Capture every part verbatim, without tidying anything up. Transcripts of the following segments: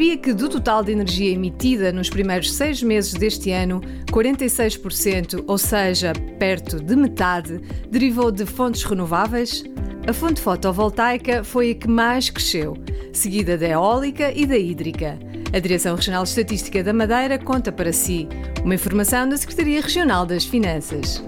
Sabia que do total de energia emitida nos primeiros seis meses deste ano, quarenta e seis por cento, ou seja, perto de metade, derivou de fontes renováveis? A fonte fotovoltaica foi a que mais cresceu, seguida da eólica e da hídrica. A Direção Regional de Estatística da Madeira conta para si. Uma informação da Secretaria Regional das Finanças.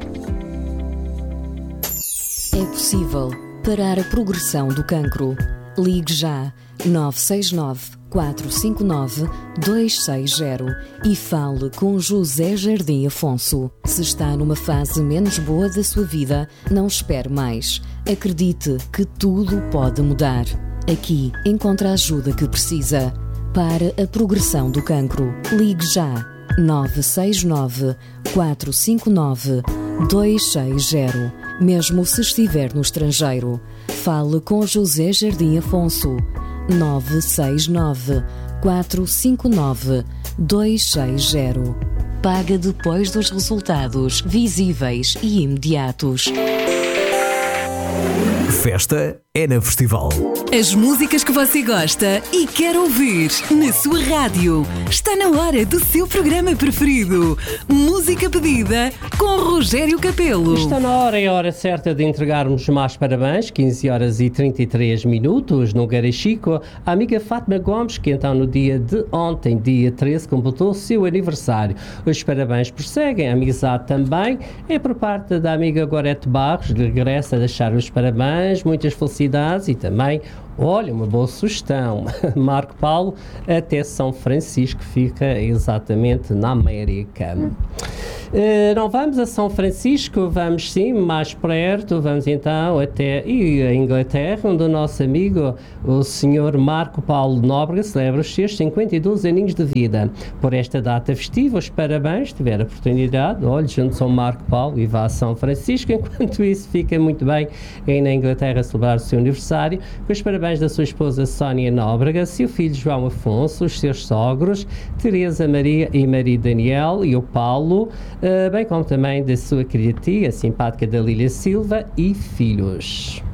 É possível parar a progressão do cancro. Ligue já nove seis nove, quatro cinco nove, dois seis zero e fale com José Jardim Afonso. Se está numa fase menos boa da sua vida, não espere mais. Acredite que tudo pode mudar. Aqui encontra a ajuda que precisa. Para a progressão do cancro, ligue já nove seis nove, quatro cinco nove, dois seis zero. Mesmo se estiver no estrangeiro, fale com José Jardim Afonso. nove seis nove, quatro cinco nove, dois seis zero. Paga depois dos resultados visíveis e imediatos. Festa é na Festival. As músicas que você gosta e quer ouvir na sua rádio. Está na hora do seu programa preferido. Música pedida com Rogério Capelo. Está na hora e a hora certa de entregarmos mais parabéns. quinze horas e trinta e três minutos no Garachico. A amiga Fátima Gomes, que então no dia de ontem, dia treze, completou o seu aniversário. Os parabéns prosseguem. A amizade também é por parte da amiga Gorete Barros. Regressa a deixar os parabéns. Muitas felicidades e também, olha, uma boa sugestão, Marco Paulo até São Francisco, fica exatamente na América. Uh, não vamos a São Francisco, vamos sim, mais perto, vamos então até e a Inglaterra, onde o nosso amigo, o senhor Marco Paulo Nóbrega, celebra os seus cinquenta e dois aninhos de vida. Por esta data festiva, os parabéns, se tiver a oportunidade, olhe, junto ao Marco Paulo e vá a São Francisco. Enquanto isso, fica muito bem aí na Inglaterra a celebrar o seu aniversário, com os parabéns da sua esposa Sónia Nóbrega, seu filho João Afonso, os seus sogros, Teresa Maria e Maria Daniel e o Paulo, Uh, bem como também da sua querida tia, simpática da Lília Silva e filhos.